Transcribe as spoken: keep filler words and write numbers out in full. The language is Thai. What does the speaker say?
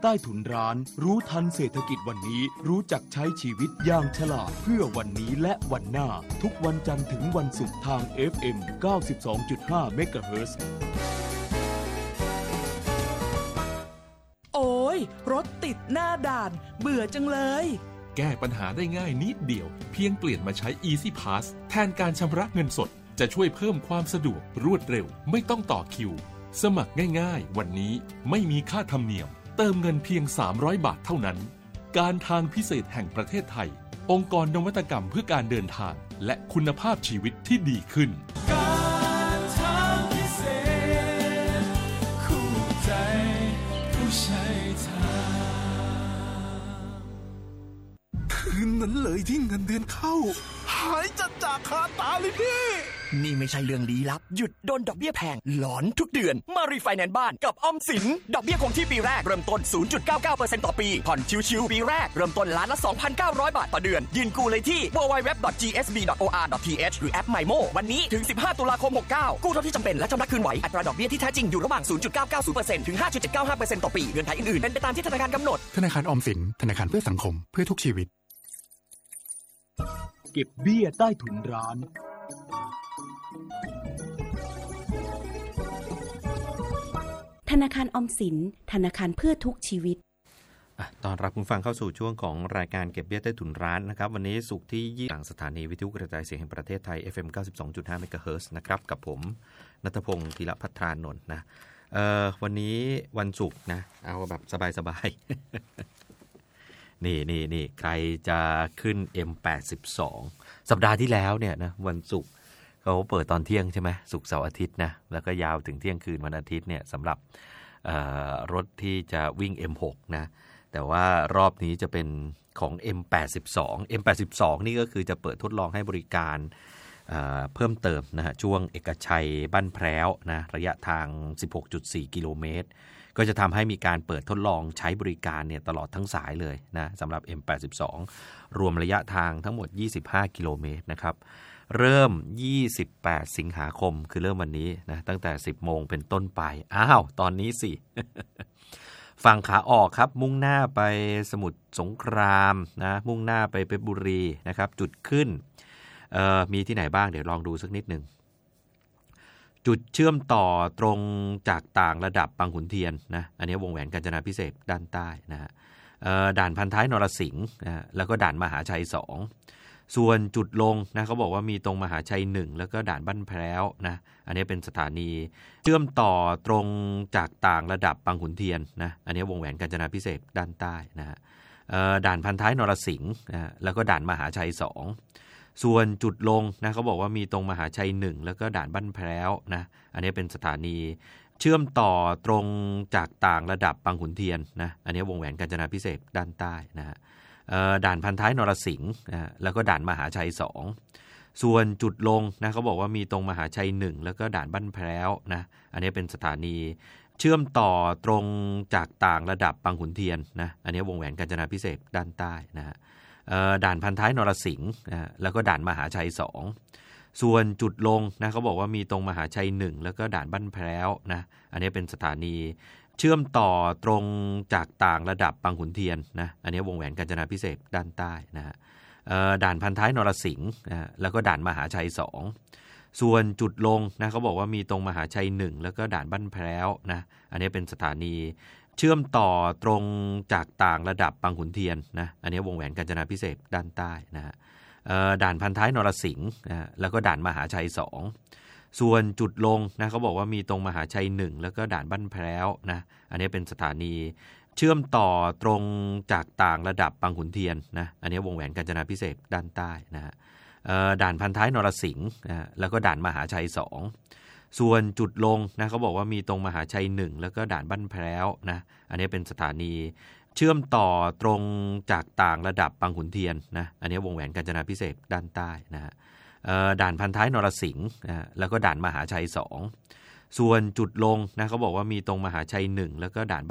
ใต้ถุนร้านรู้ทันเศรษฐกิจวันนี้รู้จักใช้ชีวิตอย่างฉลาดเพื่อวันนี้และวันหน้าทุกวันจันทร์ถึงวันศุกร์ทาง เอฟ เอ็ม เก้าสิบสองจุดห้า เมกะเฮิรตซ์โอ้ยรถติดหน้าด่านเบื่อจังเลยแก้ปัญหาได้ง่ายนิดเดียวเพียงเปลี่ยนมาใช้ Easy Pass แทนการชำระเงินสดจะช่วยเพิ่มความสะดวกรวดเร็วไม่ต้องต่อคิวสมัครง่ายๆวันนี้ไม่มีค่าธรรมเนียมเติมเงินเพียงสามร้อยบาทเท่านั้นการทางพิเศษแห่งประเทศไทยองค์กรนวัตกรรมเพื่อการเดินทางและคุณภาพชีวิตที่ดีขึ้นการทางพิเศษคู่ใจผู้ใช้ทางคืนนั้นเลยที่เงินเดือนเข้าหายจัดจากคาตาเลยพี่นี่ไม่ใช่เรื่องลี้ลับหยุดโดนดอกเบี้ยแพงหลอนทุกเดือนมารีไฟแนนซ์บ้านกับออมสินดอกเบี้ยคงที่ปีแรกเริ่มต้น ศูนย์จุดเก้าเก้าเปอร์เซ็นต์ ต่อปีผ่อนชิวๆปีแรกเริ่มต้นล้านละ สองพันเก้าร้อย บาทต่อเดือนยื่นกู้เลยที่ ดับเบิลยู ดับเบิลยู ดับเบิลยู ดอท จี เอส บี ดอท โอ อาร์ ดอท ที เอช หรือแอป ไมโม วันนี้ถึงสิบห้าตุลาคมหกเก้ากู้เท่าที่จำเป็นและชำระคืนไหวอัตราดอกเบี้ยที่แท้จริงอยู่ระหว่าง ศูนย์จุดเก้าเก้าศูนย์เปอร์เซ็นต์ ถึง ห้าจุดเจ็ดเก้าห้าเปอร์เซ็นต์ ต่อปีเงื่อนไขอื่นๆเป็นไปตามที่ธนาคารกำหนดธนาคารออมสินธนาคารเพื่อสังคมเพื่อทุกชีวิตเก็บเบี้ยใต้ถุนร้านธนาคารออมสินธนาคารเพื่อทุกชีวิตตอนรับคุณฟังเข้าสู่ช่วงของรายการเก็บเบี้ยใต้ถุนร้านนะครับวันนี้ศุกร์ที่ยี่สิบสถานีวิทยุกระจายเสียงแห่งประเทศไทย เอฟ เอ็ม เก้าสิบสองจุดห้า เมกะเฮิรตซ์นะครับกับผมณัฐพงศ์ธีรภัทรานนท์นะเอ่อวันนี้วันศุกร์นะเอาแบบสบายๆนี่นี่นี่ใครจะขึ้น เอ็ม แปดสิบสอง สัปดาห์ที่แล้วเนี่ยนะวันศุกร์เขาเปิดตอนเที่ยงใช่ไหมศุกร์เสาร์อาทิตย์นะแล้วก็ยาวถึงเที่ยงคืนวันอาทิตย์เนี่ยสำหรับรถที่จะวิ่ง เอ็ม หก นะแต่ว่ารอบนี้จะเป็นของ เอ็ม แปดสิบสอง เอ็ม แปดสิบสอง นี่ก็คือจะเปิดทดลองให้บริการเพิ่มเติมนะฮะช่วงเอกชัยบ้านแพร้วนะระยะทาง สิบหกจุดสี่ กิโลเมตรก็จะทำให้มีการเปิดทดลองใช้บริการเนี่ยตลอดทั้งสายเลยนะสำหรับ เอ็ม แปดสิบสอง รวมระยะทางทั้งหมดยี่สิบห้ากิโลเมตรนะครับเริ่มยี่สิบแปดสิงหาคมคือเริ่มวันนี้นะตั้งแต่สิบโมงเป็นต้นไปอ้าวตอนนี้สิ ฝั่งขาออกครับมุ่งหน้าไปสมุทรสงครามนะมุ่งหน้าไปเพชรบุรีนะครับจุดขึ้นมีที่ไหนบ้างเดี๋ยวลองดูสักนิดนึงจุดเชื่อมต่อตรงจากต่างระดับบางขุนเทียนนะอันนี้วงแหวนกาญจนาภิเษกด้านใต้นะฮะด่านพันท้ายนรสิงห์นะแล้วก็ด่านมหาชัยสองส่วนจุดลงนะเขาบอกว่ามีตรงมหาชัยหนึ่งแล้วก็ด่านบ้านแพร้วนะอันนี้เป็นสถานีเชื่อมต่อตรงจากต่างระดับบางขุนเทียนนะอันนี้วงแหวนกาญจนาภิเษกด้านใต้นะฮะด่านพันท้ายนรสิงห์นะแล้วก็ด่านมหาชัยสองส่วนจุดลงนะเขาบอกว่ามีตรงมหาชัยหนึ่งแล้วก็ด่านบ้านแพร้วนะอันนี้เป็นสถานีเชื่อมต่อตรงจากต่างระดับบางขุนเทียนนะอันนี้วงแหวนกาญจนาภิเษกด้านใต้นะฮะด่านพันท้ายนรสิงห์นะแล้วก็ด่านมหาชัยสองส่วนจุดลงนะเขาบอกว่ามีตรงมหาชัยหนึ่งแล้วก็ด่านบ้านแพร้วนะอันนี้เป็นสถานีเชื่อมต่อตรงจากต่างระดับบางขุนเทียนนะอันนี้วงแหวนกาญจนาภิเษกด้านใต้นะฮะด่านพันท้ายนรสิงห์นะแล้วก็ด่านมหาชัยสองส่วนจุดลงนะเขาบอกว่ามีตรงมหาชัยหนึ่งแล้วก็ด่านบ้านแพร้วนะอันนี้เป็นสถานีเชื่อมต่อตรงจากต่างระดับบางขุนเทียนนะอันนี้วงแหวนกาญจนาภิเษกด้านใต้นะฮะด่านพันท้ายนรสิงห์นะแล้วก็ด่านมหาชัยสองส่วนจุดลงนะเขาบอกว่ามีตรงมหาชัยหนึ่งแล้วก็ด่านบ้านแพร้วนะอันนี้เป็นสถานีเชื่อมต่อตรงจากต่างระดับบางขุนเทียนนะอันนี้วงแหวนกาญจนาภิเษกด้านใต้นะฮะด่านพันท้ายนรสิงห์นะแล้วก็ด่านมหาชัยสองส่วนจุดลงนะเขาบอกว่ามีตรงมหาชัยหนึ่งแล้วก็ด่านบ้านแพร้วนะอันนี้เป็นสถานีเชื่อมต่อตรงจากต่างระดับบางขุนเทียนนะอันนี้วงแหวนกาญจนาภิเษกด้านใต้นะฮะด่านพันท้ายนรสิงห์นะแล้วก็ด่านมหาชัยสองส่วนจุดลงนะเขาบอกว่ามีตรงมหาชัยหนึ่งแล้วก็ด่านบ้านแพร้วนะอันนี้เป็นสถานีเชื่อมต่อตรงจากต่างระดับบางขุนเทียนนะอันนี้วงแหวนกาญจนาภิเษกด้านใต้นะฮะด่านพันท้ายนรสิงห์นะแล้วก็ด่านมหาชัยสองส่วนจุดลงนะเขาบอกว่ามีตรงมหาชัยหนึ่งแล้วก็ด่าน